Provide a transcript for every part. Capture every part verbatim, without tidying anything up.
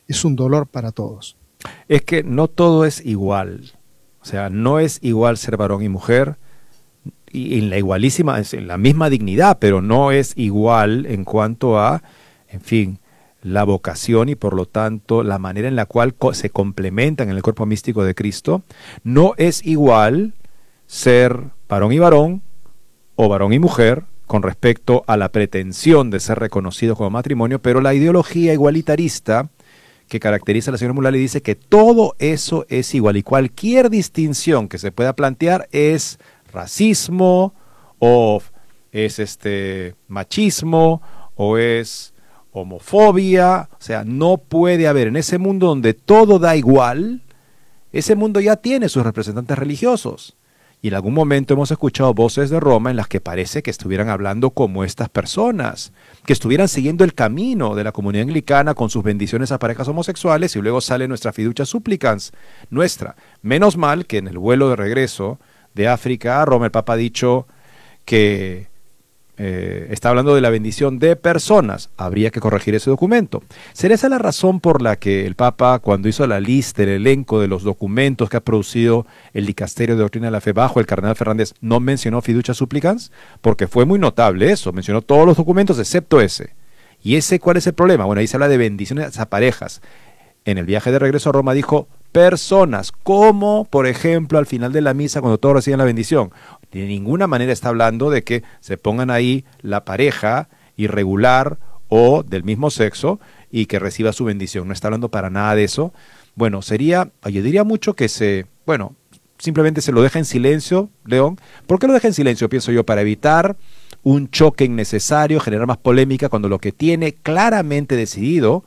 es un dolor para todos. Es que no todo es igual. O sea, no es igual ser varón y mujer, y en la igualísima, en la misma dignidad, pero no es igual en cuanto a, en fin, la vocación y por lo tanto la manera en la cual co- se complementan en el cuerpo místico de Cristo. No es igual ser varón y varón o varón y mujer con respecto a la pretensión de ser reconocidos como matrimonio, pero la ideología igualitarista que caracteriza a la señora Mulally dice que todo eso es igual y cualquier distinción que se pueda plantear es racismo o es este machismo o es homofobia. O sea, no puede haber en ese mundo donde todo da igual. Ese mundo ya tiene sus representantes religiosos. Y en algún momento hemos escuchado voces de Roma en las que parece que estuvieran hablando como estas personas, que estuvieran siguiendo el camino de la comunidad anglicana con sus bendiciones a parejas homosexuales, y luego sale nuestra fiducia supplicans, nuestra. Menos mal que en el vuelo de regreso de África a Roma el Papa ha dicho que eh, está hablando de la bendición de personas. Habría que corregir ese documento. ¿Será esa la razón por la que el Papa, cuando hizo la lista, el elenco de los documentos que ha producido el Dicasterio de Doctrina de la Fe bajo el Cardenal Fernández, no mencionó fiducia supplicans? Porque fue muy notable eso, mencionó todos los documentos excepto ese. ¿Y ese cuál es el problema? Bueno, ahí se habla de bendiciones a parejas. En el viaje de regreso a Roma dijo personas, como por ejemplo al final de la misa cuando todos reciben la bendición. De ninguna manera está hablando de que se pongan ahí la pareja irregular o del mismo sexo y que reciba su bendición. No está hablando para nada de eso. Bueno, sería, yo diría mucho que se, bueno, simplemente se lo deja en silencio, León. ¿Por qué lo deja en silencio? Pienso yo, para evitar un choque innecesario, generar más polémica, cuando lo que tiene claramente decidido,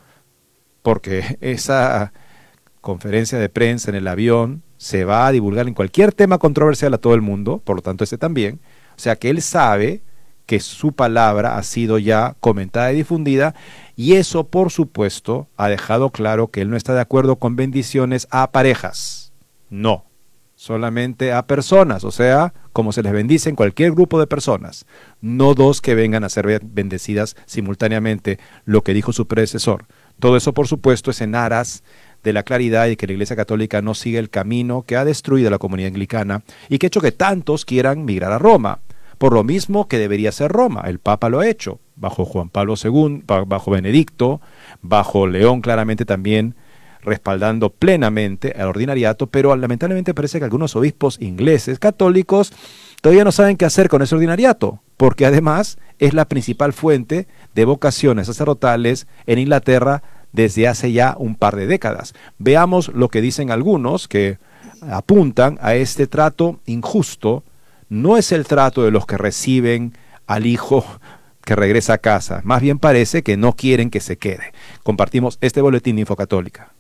porque esa conferencia de prensa en el avión se va a divulgar en cualquier tema controversial a todo el mundo, por lo tanto este también, o sea que él sabe que su palabra ha sido ya comentada y difundida, y eso por supuesto ha dejado claro que él no está de acuerdo con bendiciones a parejas, no, solamente a personas, o sea, como se les bendice en cualquier grupo de personas, no dos que vengan a ser bendecidas simultáneamente, lo que dijo su predecesor. Todo eso por supuesto es en aras de la claridad y que la Iglesia Católica no sigue el camino que ha destruido a la comunidad anglicana y que ha hecho que tantos quieran migrar a Roma, por lo mismo que debería ser Roma. El Papa lo ha hecho, bajo Juan Pablo segundo, bajo Benedicto, bajo León claramente también, respaldando plenamente al ordinariato, pero lamentablemente parece que algunos obispos ingleses católicos todavía no saben qué hacer con ese ordinariato, porque además es la principal fuente de vocaciones sacerdotales en Inglaterra desde hace ya un par de décadas. Veamos lo que dicen algunos que apuntan a este trato injusto. No es el trato de los que reciben al hijo que regresa a casa, más bien parece que no quieren que se quede. Compartimos este boletín de Infocatólica.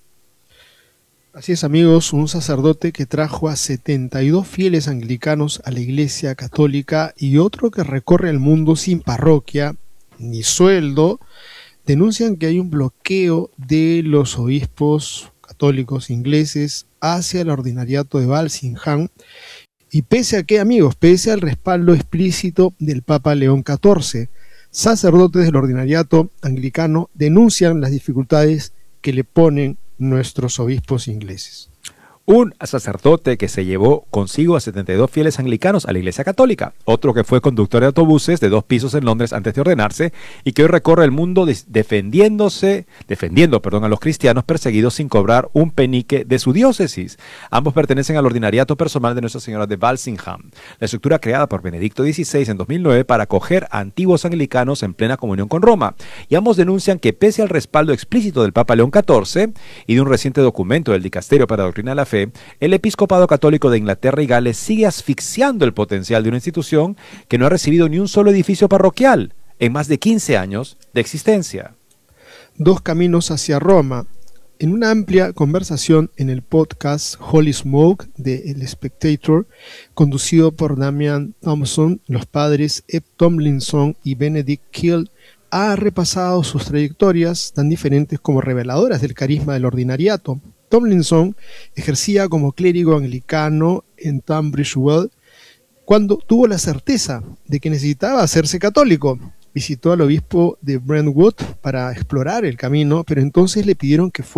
Así es, amigos, un sacerdote que trajo a setenta y dos fieles anglicanos a la Iglesia Católica y otro que recorre el mundo sin parroquia ni sueldo, denuncian que hay un bloqueo de los obispos católicos ingleses hacia el ordinariato de Walsingham, y pese a que, amigos, pese al respaldo explícito del Papa León catorce, sacerdotes del ordinariato anglicano denuncian las dificultades que le ponen nuestros obispos ingleses. Un sacerdote que se llevó consigo a setenta y dos fieles anglicanos a la Iglesia Católica, otro que fue conductor de autobuses de dos pisos en Londres antes de ordenarse y que hoy recorre el mundo defendiéndose, defendiendo perdón, a los cristianos perseguidos sin cobrar un penique de su diócesis. Ambos pertenecen al ordinariato personal de Nuestra Señora de Walsingham, la estructura creada por Benedicto dieciséis en dos mil nueve para acoger a antiguos anglicanos en plena comunión con Roma. Y ambos denuncian que pese al respaldo explícito del Papa León catorce y de un reciente documento del Dicasterio para la Doctrina de la Fe, el episcopado católico de Inglaterra y Gales sigue asfixiando el potencial de una institución que no ha recibido ni un solo edificio parroquial en más de quince años de existencia. Dos caminos hacia Roma. En una amplia conversación en el podcast Holy Smoke de El Spectator, conducido por Damian Thompson, los padres Eb Tomlinson y Benedict Kiel ha repasado sus trayectorias tan diferentes como reveladoras del carisma del ordinariato. Tomlinson ejercía como clérigo anglicano en Tunbridge Wells cuando tuvo la certeza de que necesitaba hacerse católico. Visitó al obispo de Brentwood para explorar el camino, pero entonces le pidieron que fuera